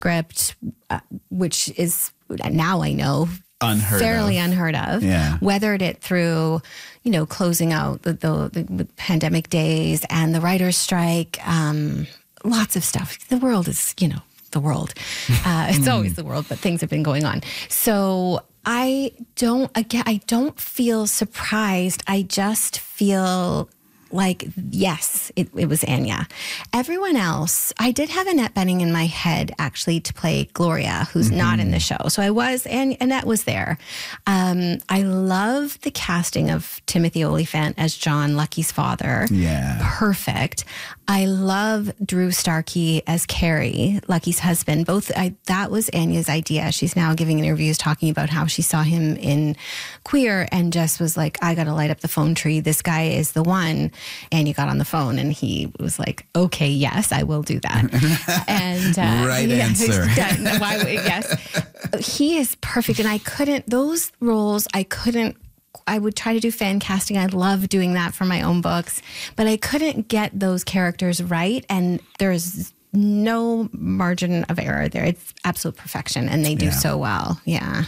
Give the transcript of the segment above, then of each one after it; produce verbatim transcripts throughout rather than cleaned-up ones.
script, uh, which is now I know unheard fairly of. unheard of. Yeah. Weathered it through, you know, closing out the, the, the pandemic days and the writer's strike. Um, lots of stuff. The world is, you know, the world. Uh, it's always the world, but things have been going on. So I don't, again, I don't feel surprised. I just feel like, yes, it, it was Anya. Everyone else, I did have Annette Bening in my head, actually, to play Gloria, who's mm-hmm. not in the show. So I was, and Annette was there. Um, I love the casting of Timothy Olyphant as John, Lucky's father. Yeah. Perfect. I love Drew Starkey as Carrie, Lucky's husband. Both, I, that was Anya's idea. She's now giving interviews talking about how she saw him in Queer and just was like, I got to light up the phone tree. This guy is the one. And you got on the phone and he was like, okay, yes, I will do that. And uh, right yeah, answer. Done. Why would, yes. He is perfect. And I couldn't, those roles, I couldn't, I would try to do fan casting. I love doing that for my own books, but I couldn't get those characters right. And there's no margin of error there. It's absolute perfection. And they do yeah. so well. Yeah.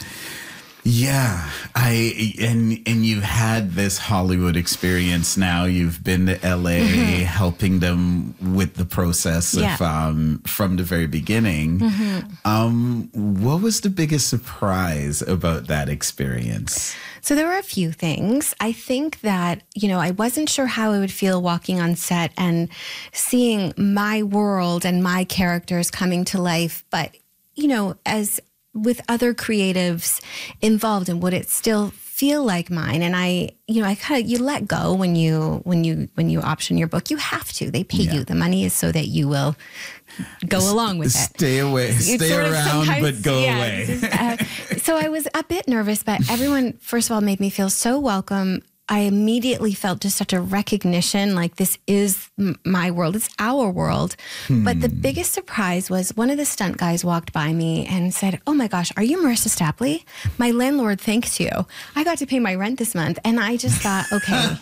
Yeah, I and and you've had this Hollywood experience now. You've been to L A mm-hmm. helping them with the process yeah. of um, from the very beginning. Mm-hmm. Um, what was the biggest surprise about that experience? So there were a few things. I think that, you know, I wasn't sure how I would feel walking on set and seeing my world and my characters coming to life. But, you know, as with other creatives involved, and would it still feel like mine? And I, you know, I kind of, you let go when you, when you, when you option your book. You have to. They pay yeah. you. The money is so that you will go S- along with stay it. Stay away. It's stay around, but go yeah, away. uh, so I was a bit nervous, but everyone, first of all, made me feel so welcome. I immediately felt just such a recognition, like this is m- my world. It's our world. Hmm. But the biggest surprise was one of the stunt guys walked by me and said, oh my gosh, are you Marissa Stapley? My landlord thanks you. I got to pay my rent this month. And I just thought, okay,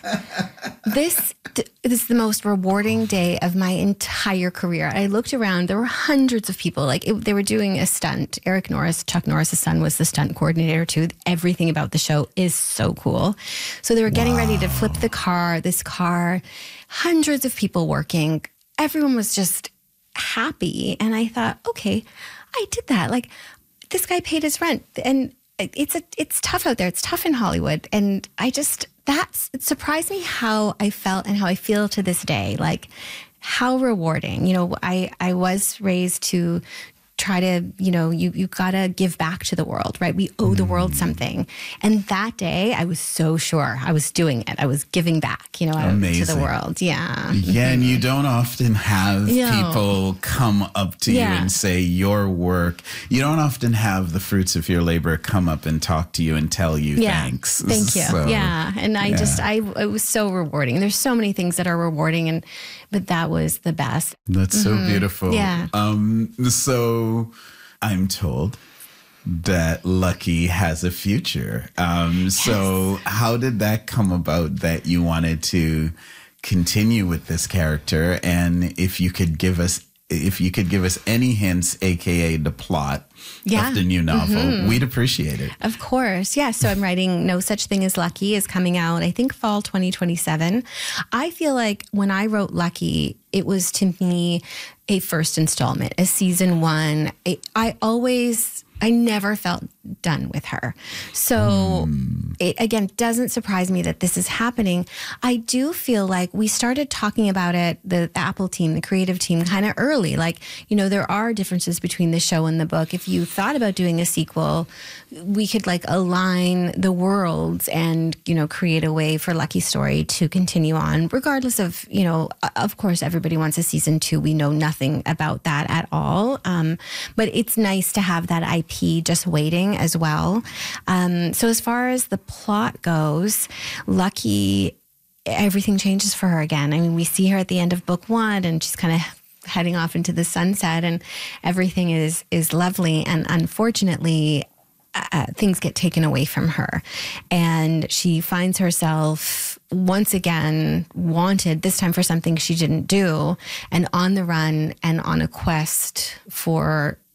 this, this is the most rewarding day of my entire career. I looked around, there were hundreds of people. Like it, they were doing a stunt. Eric Norris, Chuck Norris' son, was the stunt coordinator too. Everything about the show is so cool. So they were getting wow. ready to flip the car, this car, hundreds of people working. Everyone was just happy. And I thought, okay, I did that. Like this guy paid his rent and it's a, it's tough out there. It's tough in Hollywood. And I just, that's, it surprised me how I felt and how I feel to this day. Like how rewarding, you know, I, I was raised to try to, you know, you, you gotta give back to the world, right? We owe the world something. And that day I was so sure I was doing it. I was giving back, you know, Amazing. to the world. Yeah. Yeah. And you don't often have you know, people come up to yeah. you and say your work. You don't often have the fruits of your labor come up and talk to you and tell you yeah. thanks. Thank you. So, yeah. And I yeah. just, I, it was so rewarding. There's so many things that are rewarding and, but that was the best. That's mm-hmm. so beautiful. Yeah. Um, so I'm told that Lucky has a future. Um, yes. So how did that come about that you wanted to continue with this character? And if you could give us, if you could give us any hints, A K A the plot yeah. of the new novel, mm-hmm. we'd appreciate it. Of course. Yeah. So I'm writing No Such Thing as Lucky is coming out, I think fall twenty twenty-seven. I feel like when I wrote Lucky, it was to me a first installment, a season one. It, I always, I never felt done with her. So mm. it, again, doesn't surprise me that this is happening. I do feel like we started talking about it, the, the Apple team, the creative team, kind of early. Like, you know, there are differences between the show and the book. If you thought about doing a sequel, we could like align the worlds and, you know, create a way for Lucky Story to continue on, regardless of, you know, of course, everybody wants a season two. We know nothing about that at all. Um, but it's nice to have that I P just waiting as well. Um, so as far as the plot goes, Lucky, everything changes for her again. I mean, we see her at the end of book one and she's kind of heading off into the sunset and everything is, is lovely. And unfortunately, uh, things get taken away from her and she finds herself once again wanted, this time for something she didn't do, and on the run and on a quest for